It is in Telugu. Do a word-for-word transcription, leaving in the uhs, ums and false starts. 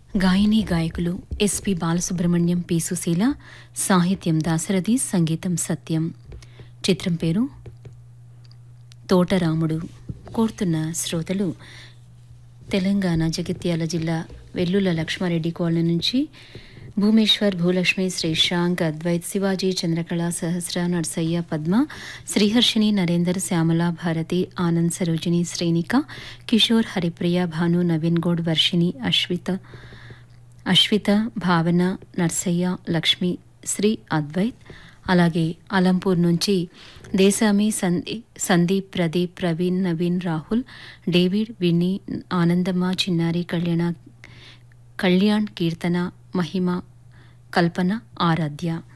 గాయని గాయకులు ఎస్పి బాలసుబ్రహ్మణ్యం, పి సుశీల, సాహిత్యం దాశరథి, సంగీతం సత్యం. చిత్రం పేరు తోటరాముడు. కోరుతున్న శ్రోతలు తెలంగాణ జగిత్యాల జిల్లా వెల్లుల లక్ష్మారెడ్డి కాలనీ నుంచి భూమేశ్వర్, భూలక్ష్మి, శ్రీశాంక్, అద్వైత్, శివాజీ, చంద్రకళ, సహస్ర, నర్సయ్య, పద్మ, శ్రీహర్షిని, నరేందర్, శ్యామల, భారతి, ఆనంద్, సరోజిని, శ్రేణిక, కిషోర్, హరిప్రియ, భాను, నవీన్ గౌడ్, వర్షిణి, అశ్విత అశ్విత భావన, నర్సయ్య, లక్ష్మి, శ్రీ, అద్వైత్. అలాగే అలంపూర్ నుంచి దేశామి, సందీ సందీప్, ప్రదీప్, ప్రవీణ్, నవీన్, రాహుల్, డేవిడ్, విన్నీ, ఆనందమ్మ, చిన్నారి, కళ్యాణ కళ్యాణ్, కీర్తన, మహిమ, కల్పన, ఆరాధ్య.